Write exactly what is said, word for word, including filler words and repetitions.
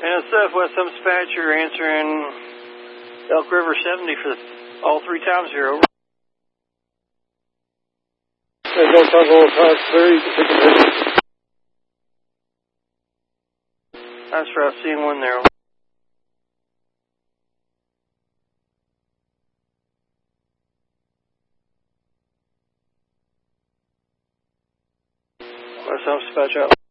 And Southwest Some Dispatcher answering Elk River seventy for all three times here, over. And don't talk all the time, clear, you can take a picture. That's right, seeing one there. West Some Dispatcher out.